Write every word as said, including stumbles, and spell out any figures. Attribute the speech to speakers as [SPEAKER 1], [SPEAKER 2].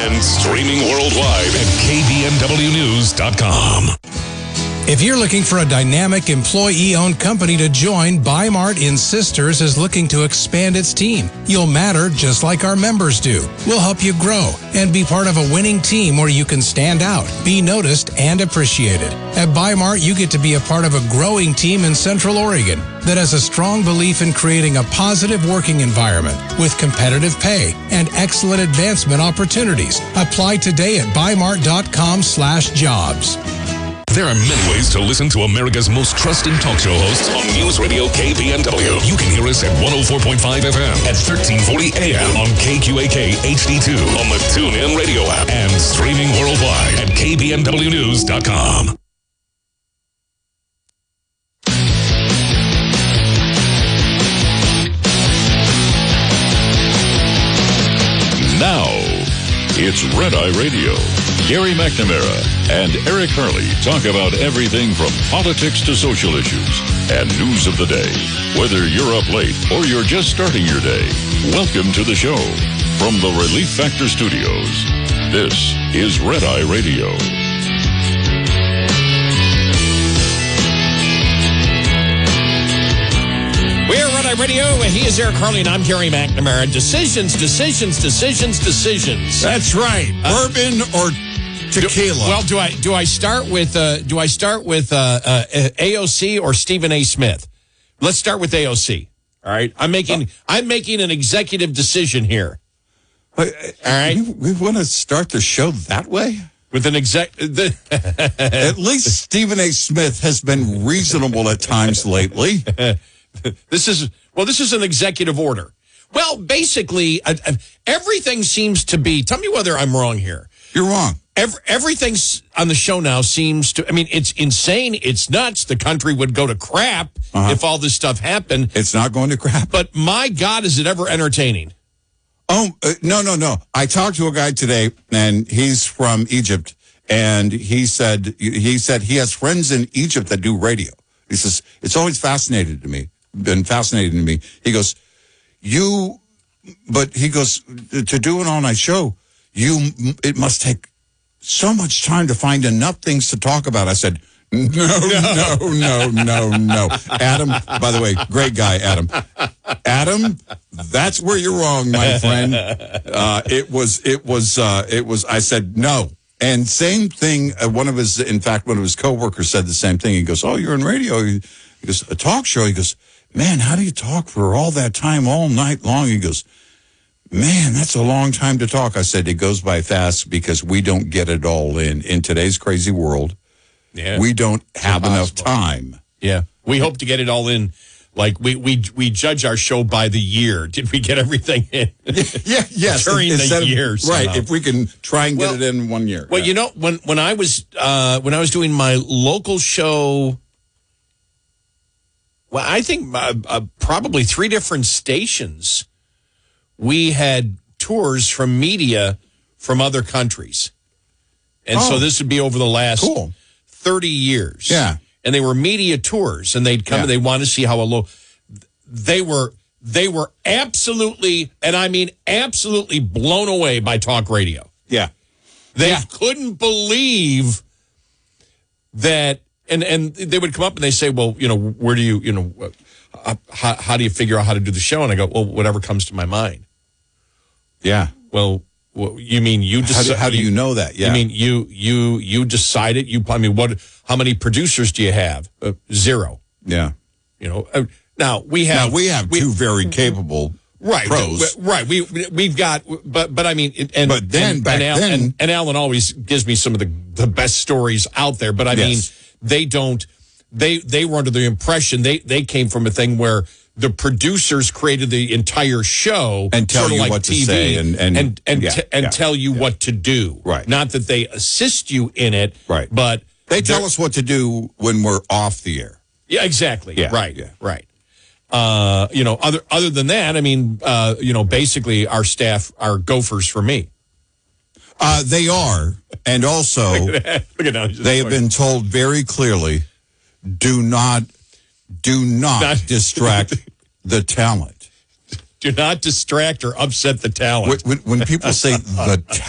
[SPEAKER 1] And streaming worldwide at K B N W news dot com.
[SPEAKER 2] If you're looking for a dynamic employee-owned company to join, Bi-Mart in Sisters is looking to expand its team. You'll matter just like our members do. We'll help you grow and be part of a winning team where you can stand out, be noticed, and appreciated. At Bi-Mart, you get to be a part of a growing team in Central Oregon that has a strong belief in creating a positive working environment with competitive pay and excellent advancement opportunities. Apply today at bimart.com slash jobs.
[SPEAKER 1] There are many ways to listen to America's most trusted talk show hosts on News Radio K B N W. You can hear us at one oh four point five F M, at thirteen forty A M on K Q A K H D two, on the TuneIn Radio app, and streaming worldwide at K B N W news dot com.
[SPEAKER 3] Now, it's Red Eye Radio. Gary McNamara and Eric Harley talk about everything from politics to social issues and news of the day. Whether you're up late or you're just starting your day, welcome to the show. From the Relief Factor Studios, this is Red Eye Radio.
[SPEAKER 4] We're Red Eye Radio, and he is Eric Harley, and I'm Gary McNamara. Decisions, decisions, decisions, decisions.
[SPEAKER 5] That's right.
[SPEAKER 4] Uh,
[SPEAKER 5] Bourbon or tequila.
[SPEAKER 4] Do, well, do I do I start with uh, do I start with uh, uh, A O C or Stephen A. Smith? Let's start with A O C. All right, I'm making uh, I'm making an executive decision here.
[SPEAKER 5] Uh,
[SPEAKER 4] All right,
[SPEAKER 5] we, we want to start the show that way.
[SPEAKER 4] With an exec, the
[SPEAKER 5] At least Stephen A. Smith has been reasonable at times lately.
[SPEAKER 4] This is, well, this is an executive order. Well, basically, uh, uh, everything seems to be, tell me whether I'm wrong here.
[SPEAKER 5] You're wrong.
[SPEAKER 4] Every, everything on the show now seems to, I mean, it's insane. It's nuts. The country would go to crap uh-huh. if all this stuff happened.
[SPEAKER 5] It's not going to crap.
[SPEAKER 4] But my God, is it ever entertaining?
[SPEAKER 5] Oh, uh, no, no, no. I talked to a guy today, and he's from Egypt, and he said he said he has friends in Egypt that do radio. He says, it's always fascinated to me, been fascinating to me. He goes, you, but he goes, to do an all-night show, you, it must take so much time to find enough things to talk about. I said, no, no, no, no, no. Adam, by the way, great guy, Adam. Adam, that's where you're wrong, my friend. Uh, it was, it was, uh, it was, I said, no. And same thing, uh, one of his, in fact, one of his coworkers said the same thing. He goes, oh, you're in radio. He goes, a talk show. He goes, man, how do you talk for all that time, all night long? He goes, man, that's a long time to talk. I said, it goes by fast because we don't get it all in. In today's crazy world, yeah. we don't have enough time.
[SPEAKER 4] Yeah, we hope to get it all in. Like, we, we we judge our show by the year. Did we get everything in?
[SPEAKER 5] yeah, yes.
[SPEAKER 4] During the year.
[SPEAKER 5] Right, if we can try and
[SPEAKER 4] well,
[SPEAKER 5] get it in one year.
[SPEAKER 4] Well,
[SPEAKER 5] yeah.
[SPEAKER 4] you know, when, when I was uh, when I was doing my local show, well, I think uh, uh, probably three different stations, we had tours from media from other countries. And oh, so this would be over the last
[SPEAKER 5] cool.
[SPEAKER 4] thirty years.
[SPEAKER 5] Yeah.
[SPEAKER 4] And they were media tours, and they'd come yeah. and they wanted to see how a low. They were they were absolutely, and I mean absolutely, blown away by talk radio.
[SPEAKER 5] Yeah,
[SPEAKER 4] they
[SPEAKER 5] yeah.
[SPEAKER 4] couldn't believe that, and and they would come up and they say, well, you know, where do you, you know, uh, how how do you figure out how to do the show? And I go, well, whatever comes to my mind.
[SPEAKER 5] Yeah.
[SPEAKER 4] Well. Well, you mean you just?
[SPEAKER 5] How, do, how do you know that? Yeah.
[SPEAKER 4] You mean you you you decided? You I mean, what? How many producers do you have? Uh, zero.
[SPEAKER 5] Yeah.
[SPEAKER 4] You know. Uh, now we have.
[SPEAKER 5] Now we have we, two very capable
[SPEAKER 4] right
[SPEAKER 5] pros.
[SPEAKER 4] Right. We we've got. But but I mean, and
[SPEAKER 5] but then
[SPEAKER 4] and,
[SPEAKER 5] back
[SPEAKER 4] and Al,
[SPEAKER 5] then,
[SPEAKER 4] and, and Alan always gives me some of the the best stories out there. But I
[SPEAKER 5] yes.
[SPEAKER 4] mean, they don't. They they were under the impression they they came from a thing where the producers created the entire show
[SPEAKER 5] and tell
[SPEAKER 4] sort of
[SPEAKER 5] you
[SPEAKER 4] like
[SPEAKER 5] what
[SPEAKER 4] T V,
[SPEAKER 5] to say and and
[SPEAKER 4] and and,
[SPEAKER 5] yeah,
[SPEAKER 4] t- and
[SPEAKER 5] yeah,
[SPEAKER 4] tell you
[SPEAKER 5] yeah.
[SPEAKER 4] what to do.
[SPEAKER 5] Right.
[SPEAKER 4] Not that they assist you in it.
[SPEAKER 5] Right.
[SPEAKER 4] But
[SPEAKER 5] they tell us what to do when we're off the air.
[SPEAKER 4] Yeah. Exactly.
[SPEAKER 5] Yeah.
[SPEAKER 4] Right.
[SPEAKER 5] Yeah.
[SPEAKER 4] Right. Uh, you know, other other than that, I mean, uh, you know, basically our staff are gophers for me.
[SPEAKER 5] Uh, they are, and also
[SPEAKER 4] Look at that. Look at that.
[SPEAKER 5] they have been told very clearly, do not, do not, not distract the talent.
[SPEAKER 4] Do not distract or upset the talent.
[SPEAKER 5] When, when people say the